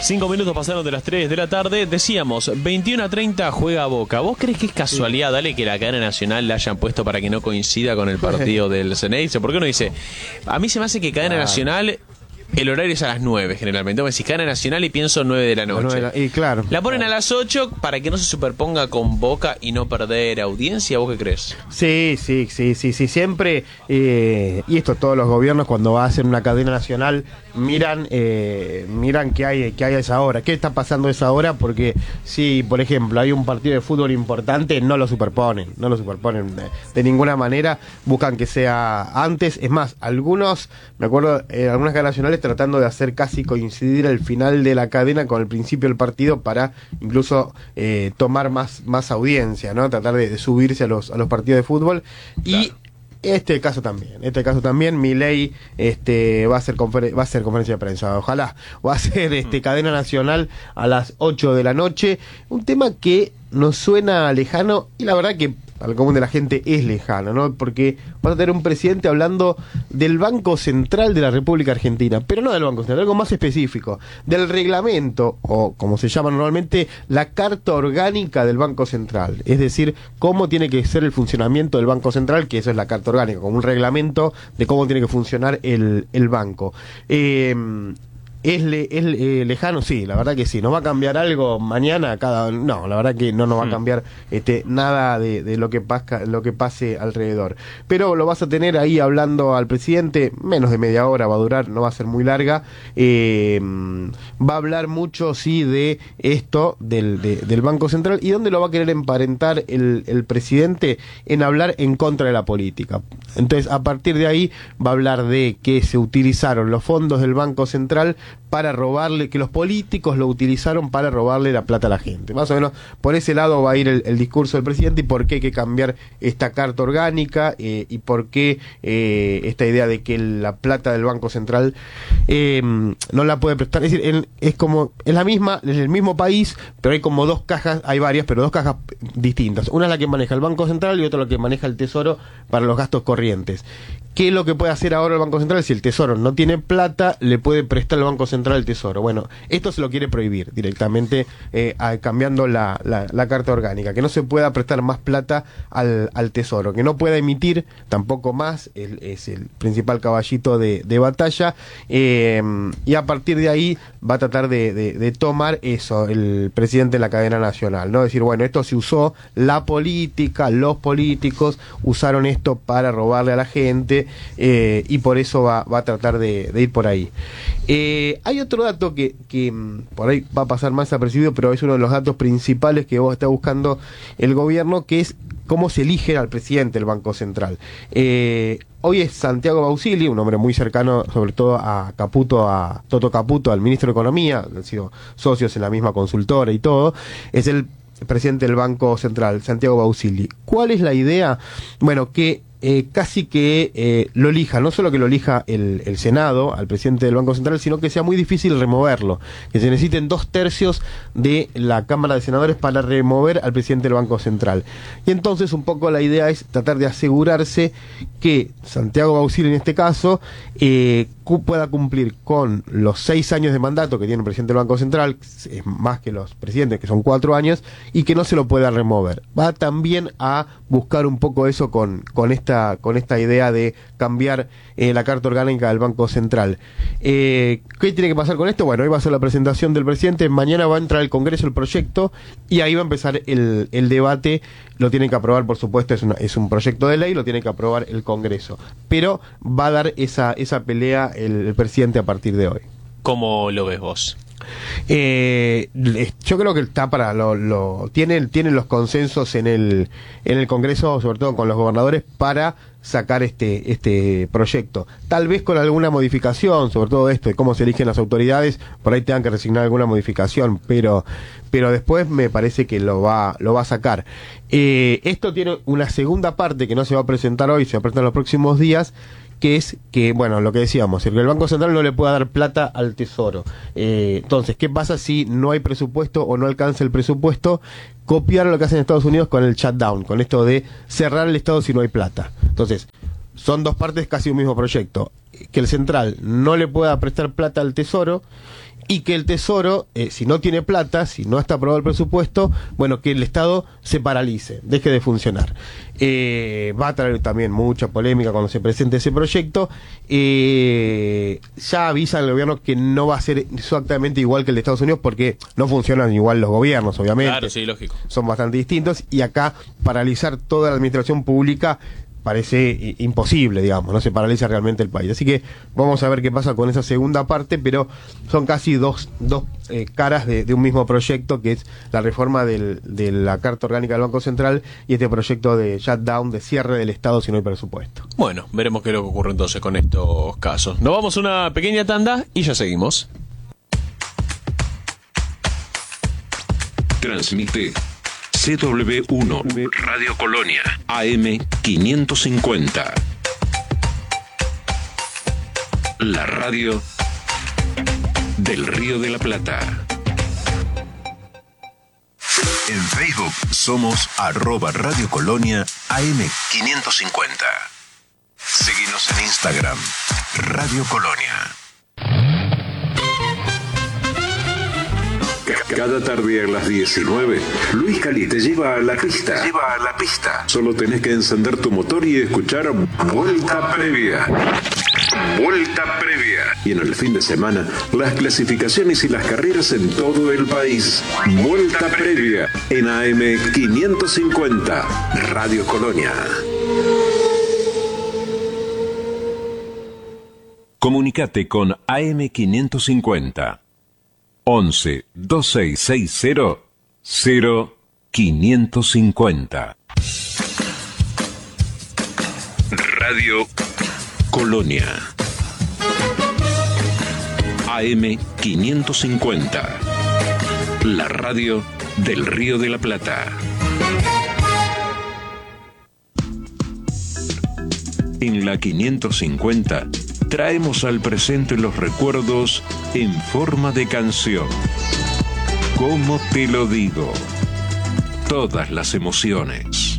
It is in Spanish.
5 minutos pasaron de las 3 de la tarde. Decíamos, 21:30 juega Boca. ¿Vos crees que es casualidad, dale, que la cadena nacional la hayan puesto para que no coincida con el partido del Ceneice? ¿Por qué uno dice? A mí se me hace que cadena nacional... El horario es a las 9 generalmente. Me decís cadena nacional y pienso 9 de la noche. Y claro. La ponen a las 8 para que no se superponga con Boca y no perder audiencia. ¿Vos qué crees? Sí. Siempre, y esto todos los gobiernos cuando va a hacer una cadena nacional, miran qué hay a esa hora. ¿Qué está pasando a esa hora? Porque si, por ejemplo, hay un partido de fútbol importante, no lo superponen de ninguna manera. Buscan que sea antes. Es más, algunos, me acuerdo, algunas cadenas nacionales tratando de hacer casi coincidir el final de la cadena con el principio del partido para incluso tomar más audiencia, ¿no? Tratar de subirse a los partidos de fútbol. Claro. Y este caso también, Milei va a hacer conferencia de prensa, ojalá, va a hacer cadena nacional a las 8 de la noche, un tema que nos suena lejano y la verdad que al común de la gente es lejano, ¿no? Porque vas a tener un presidente hablando del Banco Central de la República Argentina, pero no del Banco Central, algo más específico, del reglamento, o como se llama normalmente, la Carta Orgánica del Banco Central, es decir, cómo tiene que ser el funcionamiento del Banco Central, que eso es la Carta Orgánica, como un reglamento de cómo tiene que funcionar el banco. ¿Es lejano? Sí, la verdad que sí. ¿Nos va a cambiar algo mañana? No, la verdad que no nos va a cambiar nada de lo que pase alrededor. Pero lo vas a tener ahí hablando al presidente, menos de media hora va a durar, no va a ser muy larga. Va a hablar mucho, sí, de esto, del Banco Central. ¿Y dónde lo va a querer emparentar el presidente? En hablar en contra de la política. Entonces, a partir de ahí, va a hablar de que se utilizaron los fondos del Banco Central para robarle, que los políticos lo utilizaron para robarle la plata a la gente. Más o menos por ese lado va a ir el discurso del presidente y por qué hay que cambiar esta carta orgánica y por qué esta idea de que la plata del Banco Central no la puede prestar. Es decir, es el mismo país, pero hay como dos cajas, hay varias, pero dos cajas distintas. Una es la que maneja el Banco Central y otra la que maneja el Tesoro para los gastos corrientes. ¿Qué es lo que puede hacer ahora el Banco Central? Si el Tesoro no tiene plata, le puede prestar el Banco Central al Tesoro. Bueno, esto se lo quiere prohibir directamente, cambiando la Carta Orgánica, que no se pueda prestar más plata al Tesoro, que no pueda emitir tampoco más, es el principal caballito de batalla, y a partir de ahí va a tratar de tomar eso, el presidente de la cadena nacional, ¿no? Decir, bueno, esto se usó, la política, los políticos usaron esto para robarle a la gente, y por eso va a tratar de ir por ahí. Hay otro dato que por ahí va a pasar más apercibido, pero es uno de los datos principales que vos está buscando el gobierno, que es cómo se elige al presidente del Banco Central. Hoy es Santiago Bausili, un hombre muy cercano sobre todo a Toto Caputo, al ministro de Economía, han sido socios en la misma consultora y todo, es el presidente del Banco Central, Santiago Bausili. ¿Cuál es la idea? Bueno, que casi que lo elija, no solo que lo elija el Senado al presidente del Banco Central, sino que sea muy difícil removerlo, que se necesiten 2/3 de la Cámara de Senadores para remover al presidente del Banco Central. Y entonces un poco la idea es tratar de asegurarse que Santiago Bausili en este caso pueda cumplir con los 6 años de mandato que tiene el presidente del Banco Central, es más que los presidentes, que son 4 años, y que no se lo pueda remover. Va también a buscar un poco eso con esta idea de cambiar la Carta Orgánica del Banco Central. ¿Qué tiene que pasar con esto? Bueno, hoy va a ser la presentación del presidente, mañana va a entrar al Congreso el proyecto y ahí va a empezar el debate. Lo tienen que aprobar, por supuesto, es un proyecto de ley, lo tiene que aprobar el Congreso, pero va a dar esa pelea el presidente a partir de hoy. ¿Cómo lo ves vos? Yo creo que está tienen los consensos en el Congreso, sobre todo con los gobernadores, para sacar este proyecto. Tal vez con alguna modificación, sobre todo esto de cómo se eligen las autoridades, por ahí tengan que resignar alguna modificación, pero después me parece que lo va a sacar. Esto tiene una segunda parte que no se va a presentar hoy, se va a presentar en los próximos días, que es que, bueno, lo que decíamos, el Banco Central no le puede dar plata al Tesoro. Entonces, ¿qué pasa si no hay presupuesto o no alcanza el presupuesto? Copiar lo que hacen en Estados Unidos con el shutdown, con esto de cerrar el Estado si no hay plata. Entonces, son dos partes casi un mismo proyecto. Que el central no le pueda prestar plata al Tesoro y que el Tesoro, si no tiene plata, si no está aprobado el presupuesto, bueno, que el Estado se paralice, deje de funcionar. Va a traer también mucha polémica cuando se presente ese proyecto. Ya avisa el gobierno que no va a ser exactamente igual que el de Estados Unidos, porque no funcionan igual los gobiernos, obviamente. Claro, sí, lógico. Son bastante distintos, y acá paralizar toda la administración pública parece imposible, digamos, no se paraliza realmente el país. Así que vamos a ver qué pasa con esa segunda parte, pero son casi dos caras de un mismo proyecto, que es la reforma de la Carta Orgánica del Banco Central y este proyecto de shutdown, de cierre del Estado si no hay presupuesto. Bueno, veremos qué es lo que ocurre entonces con estos casos. Nos vamos a una pequeña tanda y ya seguimos. Transmite CW1 Radio Colonia AM 550. La radio del Río de la Plata. En Facebook somos @Radio Colonia AM 550. Seguinos en Instagram, Radio Colonia. Cada tarde a las 19, Luis Cali te lleva a la pista. Solo tenés que encender tu motor y escuchar Vuelta Previa. Vuelta Previa. Y en el fin de semana, las clasificaciones y las carreras en todo el país. Vuelta Previa en AM 550, Radio Colonia. Comunicate con AM 550. 11 2660 0550. Radio Colonia AM 550. La radio del Río de la Plata. En la 550 traemos al presente los recuerdos en forma de canción. ¿Cómo te lo digo? Todas las emociones.